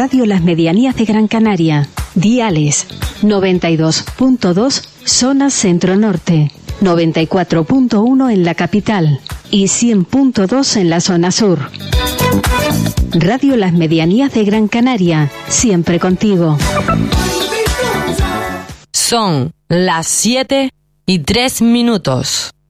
Radio Las Medianías de Gran Canaria. Diales 92.2 zona centro-norte, 94.1 en la capital y 100.2 en la zona sur. Radio Las Medianías de Gran Canaria, siempre contigo. Son las 7:03.